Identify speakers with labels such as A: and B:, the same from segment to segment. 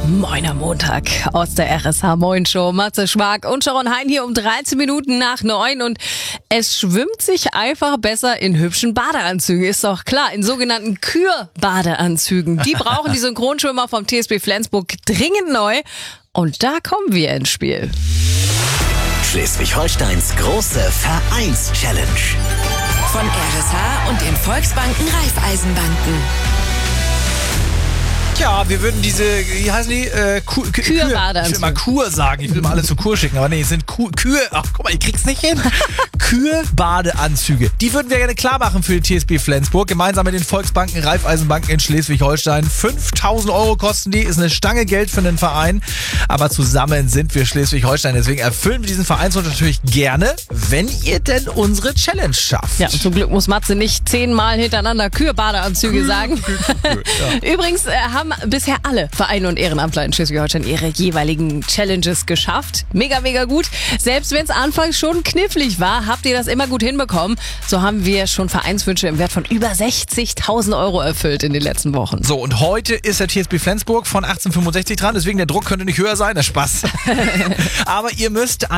A: Moin am Montag aus der RSH Moin Show. Matze Schmark und Sharon Hein hier um 13 Minuten nach 9 und es schwimmt sich einfach besser in hübschen Badeanzügen. Ist doch klar, in sogenannten Kür-Badeanzügen. Die brauchen die Synchronschwimmer vom TSB Flensburg dringend neu und da kommen wir ins Spiel.
B: Schleswig-Holsteins große Vereins-Challenge.
C: Von RSH und den Volksbanken Raiffeisenbanken.
D: Ja, wir würden diese, wie heißen die?
A: Kür-Badeanzüge.
D: Ich will mal Kur sagen, ich will mal alle zur Kur schicken, aber nee, es sind Kühe, ach guck mal, ich krieg's nicht hin. Kür-Badeanzüge. Die würden wir gerne klar machen für die TSB Flensburg, gemeinsam mit den Volksbanken Raiffeisenbanken in Schleswig-Holstein. 5.000 € kosten die, ist eine Stange Geld für den Verein, aber zusammen sind wir Schleswig-Holstein, deswegen erfüllen wir diesen Vereinswunsch natürlich gerne, wenn ihr denn unsere Challenge schafft.
A: Ja, und zum Glück muss Matze nicht 10-mal hintereinander Kür-Badeanzüge sagen.
D: Ja.
A: Übrigens haben bisher alle Vereine und Ehrenamtler in Schleswig-Holstein ihre jeweiligen Challenges geschafft. Mega, mega gut. Selbst wenn es anfangs schon knifflig war, habt ihr das immer gut hinbekommen. So haben wir schon Vereinswünsche im Wert von über 60.000 € erfüllt in den letzten Wochen.
D: So, und heute ist der TSB Flensburg von 1865 dran, deswegen der Druck könnte nicht höher sein, der Spaß. Aber ihr müsst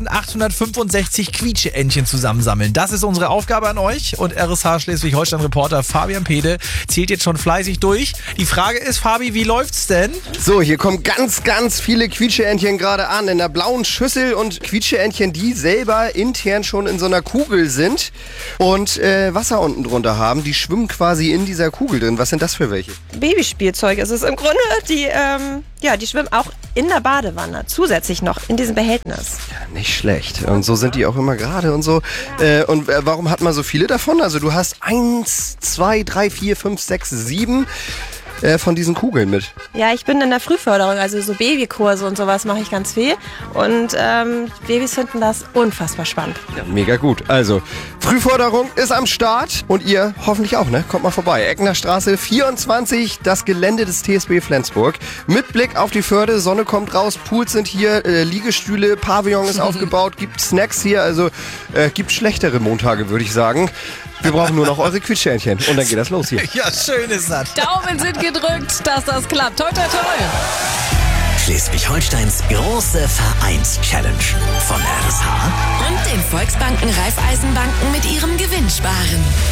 D: 1.865 Quietscheentchen zusammensammeln. Das ist unsere Aufgabe an euch und RSH Schleswig-Holstein-Reporter Fabian Pede zählt jetzt schon fleißig durch. Die Frage ist, Fabi, wie läuft's denn?
E: So, hier kommen ganz viele Quietscheentchen gerade an in der blauen Schüssel und Quietscheentchen, die selber intern schon in so einer Kugel sind und Wasser unten drunter haben. Die schwimmen quasi in dieser Kugel drin. Was sind das für welche?
F: Babyspielzeug ist es im Grunde. Die schwimmen auch in der Badewanne, zusätzlich noch in diesem Behältnis.
E: Ja, nicht schlecht. Und so sind die auch immer gerade und so. Und warum hat man so viele davon? Also du hast 1, 2, 3, 4, 5, 6, 7 von diesen Kugeln mit.
F: Ja, ich bin in der Frühförderung, also so Babykurse und sowas mache ich ganz viel. Und Babys finden das unfassbar spannend.
E: Ja, mega gut. Also, Frühförderung ist am Start und ihr hoffentlich auch, ne? Kommt mal vorbei. Eckner Straße 24, das Gelände des TSB Flensburg. Mit Blick auf die Förde, Sonne kommt raus, Pools sind hier, Liegestühle, Pavillon ist aufgebaut, gibt Snacks hier, also gibt schlechtere Montage, würde ich sagen. Wir brauchen nur noch eure Quietschentchen und dann geht das los hier.
D: Ja, schön ist das.
A: Daumen sind gedrückt, dass das klappt. Toi, toi, toi.
B: Schleswig-Holsteins große Vereins-Challenge. Von RSH
C: Und den Volksbanken Raiffeisenbanken mit ihrem Gewinnsparen.